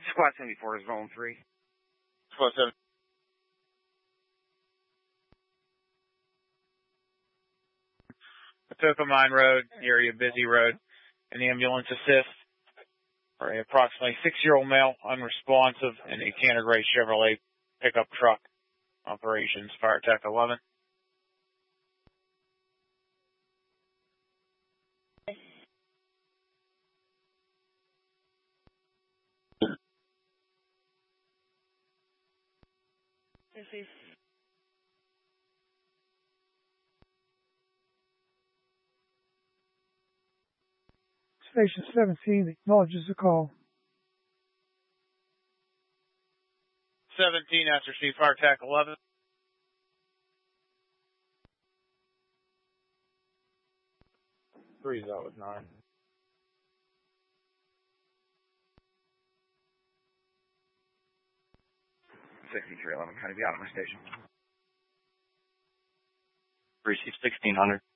Squad 74 is Zone 3. Squad 7. Atoka Mine Road, area busy road, and the ambulance assist for a approximately 6-year-old male, unresponsive, in a Canada Gray Chevrolet pickup truck. Operations, Fire Tech 11. Station 17 acknowledges the call. 17, after Steve, Fire Tech 11. Three's out with 9. 6311, how to be out of my station. Receive 1600.